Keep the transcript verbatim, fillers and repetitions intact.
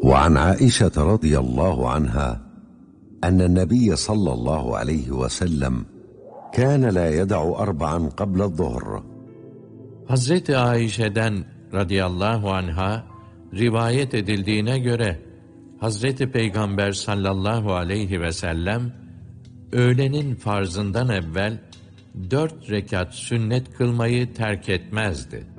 وعن عائشة رضي الله عنها أن النبي صلى الله عليه وسلم كان لا يدع أربعا قبل الظهر. Hazreti Ayşe'den radıyallahu anha rivayet edildiğine göre Hazreti Peygamber sallallahu aleyhi ve sellem öğlenin farzından evvel dört rekat sünnet kılmayı terk etmezdi.